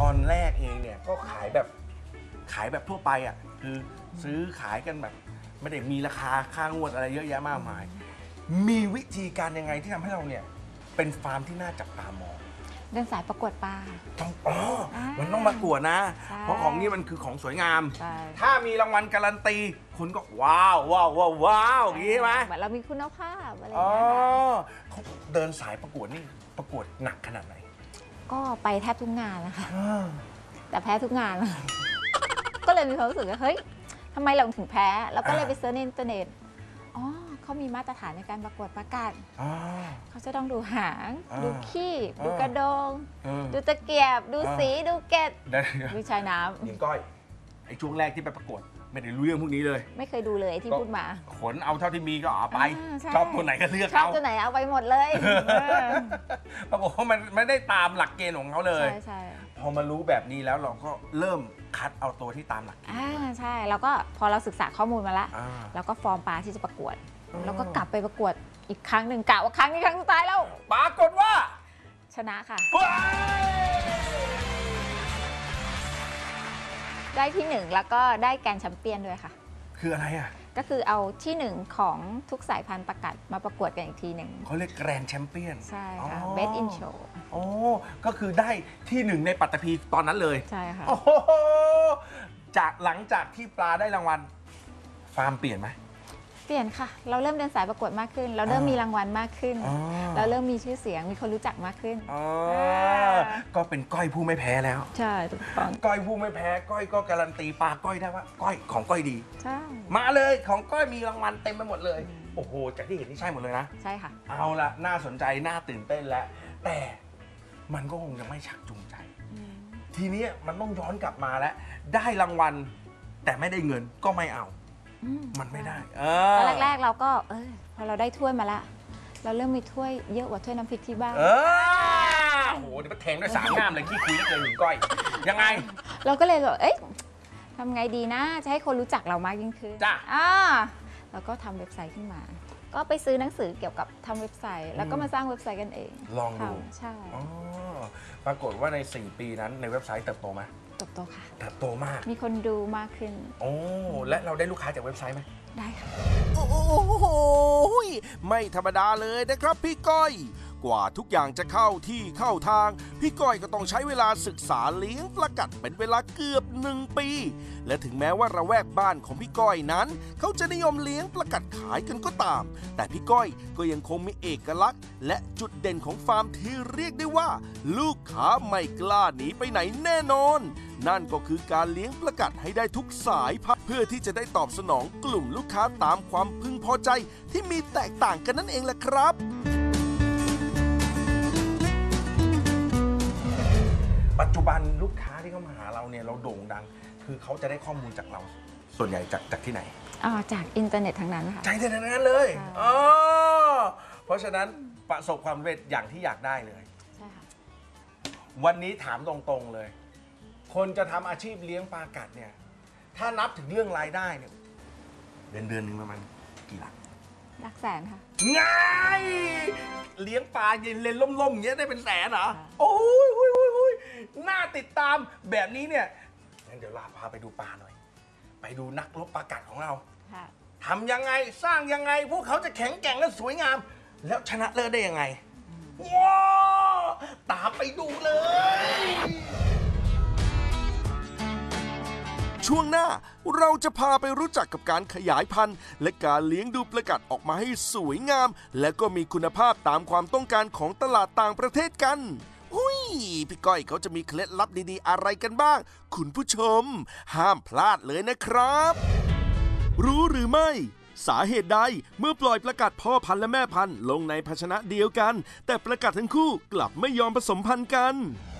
อนแรกเองเนี่ยก็ขายแบบทั่วไปอ่ะคือซื้อขายกันแบบไม่ได้มีราคาค่างวดอะไรเยอะแยะมากมายมีวิธีการยังไงที่ทำให้เราเนี่ยเป็นฟาร์มที่น่าจับตามองเดินสายประกวดปลาต้องมันต้องประกวดนะเพราะของนี้มันคือของสวยงามถ้ามีรางวัลการันตีคุณก็ว้าวอย่างนี้ใช่ไหมเหมือนเรามีคุณภาพอะไรอย่างเงี้ยเขาเดินสายประกวดนี่ประกวดหนักขนาดไหนก็ไปแทบทุกงานนะคะแต่แพ้ทุกงานก็เลยมีความรู้สึกว่าเฮ้ยทำไมเราถึงแพ้แล้วก็เลยไปเซิร์ชในอินเทอร์เน็ตเขามีมาตรฐานในการประกวดประกาศเขาจะต้องดูหางดูขี้ดูกระดงดูตะเกียบดูสีดูเกล็ดดูชายน้ำยิงก้อยไอ้ช่วงแรกที่ไปประกวดไม่ได้รู้เรื่องพวกนี้เลยไม่เคยดูเลยที่พูดมาขนเอาเท่าที่มีก็เอาไปชอบตัวไหนก็เลือกเอาชอบตัวไหนเอาไปหมดเลยปรากฏว่ามันไม่ได้ตามหลักเกณฑ์ของเขาเลยใช่พอมารู้แบบนี้แล้วเราก็เริ่มคัดเอาตัวที่ตามหลักเกณฑ์ใช่แล้วก็พอเราศึกษาข้อมูลมาแล้วแล้วก็ฟอร์มปลาที่จะประกวดแล้วก็กลับไปประกวดอีกครั้งหนึ่งกะว่าครั้งนี้ครั้งสุดท้ายแล้วปรากฏว่าชนะค่ะได้ที่1แล้วก็ได้แกรนด์แชมเปี้ยนด้วยค่ะคืออะไรอ่ะก็คือเอาที่1ของทุกสายพันธุ์ประกาศมาประกวดกันอีกทีหนึ่งเขาเรียกแกรนด์แชมเปี้ยนใช่ค่ะ Best in Show ก็คือได้ที่1ในปัตตภีตอนนั้นเลยใช่ค่ะหลังจากที่ปลาได้รางวัลฟาร์มเปลี่ยนไหมเปลี่ยนค่ะเราเริ่มเดินสายประกวดมากขึ้นเราเริ่มมีรางวัลมากขึ้นเราเริ่มมีชื่อเสียงมีคนรู้จักมากขึ้นก็เป็นก้อยผู้ไม่แพ้แล้วใช่ถูกต้องก้อยผู้ไม่แพ้ก้อยก็การันตีปลาก้อยได้ว่าก้อยของก้อยดีใช่มาเลยของก้อยมีรางวัลเต็มไปหมดเลยโอ้โหจากที่เห็นนี่ใช่หมดเลยนะใช่ค่ะเอาละน่าสนใจน่าตื่นเต้นแล้วแต่มันก็คงยังไม่ชักจูงใจทีนี้มันต้องย้อนกลับมาแล้วได้รางวัลแต่ไม่ได้เงินก็ไม่เอามันไม่ได้ตอนแรกๆเราก็พอเราได้ถ้วยมาแล้วเราเริ่มมีถ้วยเยอะกว่าถ้วยน้ำพริกที่บ้านโอ้โหเดี๋ยวแทงด้วย3 ง่ามเลยขี้คุยได้เกินหนึ่งก้อยยังไงเราก็เลยแบบทำไงดีนะจะให้คนรู้จักเรามากยิ่งขึ้นจ้ะแล้วก็ทำเว็บไซต์ขึ้นมาก็ไปซื้อหนังสือเกี่ยวกับทำเว็บไซต์แล้วก็มาสร้างเว็บไซต์กันเองลองดูใช่ปรากฏว่าใน4 ปีนั้นในเว็บไซต์เติบโตไหมเติบโตค่ะเติบโตมากมีคนดูมากขึ้นและเราได้ลูกค้าจากเว็บไซต์ไหมได้ค่ะโอ้โหไม่ธรรมดาเลยนะครับพี่ก้อยกว่าทุกอย่างจะเข้าที่เข้าทางพี่ก้อยก็ต้องใช้เวลาศึกษาเลี้ยงปลากัดเป็นเวลาเกือบ1 ปีและถึงแม้ว่าระแวกบ้านของพี่ก้อยนั้นเขาจะนิยมเลี้ยงปลากัดขายกันก็ตามแต่พี่ก้อยก็ยังคงมีเอกลักษณ์และจุดเด่นของฟาร์มที่เรียกได้ว่าลูกค้าไม่กล้าหนีไปไหนแน่นอนนั่นก็คือการเลี้ยงปลากัดให้ได้ทุกสายพันธุ์เพื่อที่จะได้ตอบสนองกลุ่มลูกค้าตามความพึงพอใจที่มีแตกต่างกันนั่นเองแหละครับปัจจุบันลูกค้าที่เข้ามาหาเราเนี่ยเราโด่งดังคือเขาจะได้ข้อมูลจากเราส่วนใหญ่จากที่ไหนจากอินเทอร์เน็ตทั้งนั้นค่ะจากอินเทอร์เน็ตทั้งนั้นเลยเพราะฉะนั้นประสบความสำเร็จอย่างที่อยากได้เลยใช่ค่ะวันนี้ถามตรงๆเลยคนจะทำอาชีพเลี้ยงปลากัดเนี่ยถ้านับถึงเรื่องรายได้เนี่ยเดือนนึงประมาณกี่หลักแสนค่ะง่ายเลี้ยงปลาเย็นเลนล่มๆอย่างเงี้ยได้เป็นแสนเหรอโอ้ยน่าติดตามแบบนี้เนี่ยงั้นเดี๋ยวลาพาไปดูปลาหน่อยไปดูนักรบปลากัดของเราทำยังไงสร้างยังไงพวกเขาจะแข็งแกร่งและสวยงามแล้วชนะเลิศได้ยังไงว้าวตามไปดูเลยช่วงหน้าเราจะพาไปรู้จักกับการขยายพันธุ์และการเลี้ยงดูปลากัดออกมาให้สวยงามและก็มีคุณภาพตามความต้องการของตลาดต่างประเทศกันพี่ก้อยเขาจะมีเคล็ดลับดีๆอะไรกันบ้างคุณผู้ชมห้ามพลาดเลยนะครับรู้หรือไม่สาเหตุใดเมื่อปล่อยปลากัดพ่อพันธุ์และแม่พันธุ์ลงในภาชนะเดียวกันแต่ปลากัดทั้งคู่กลับไม่ยอมผสมพันธุ์กัน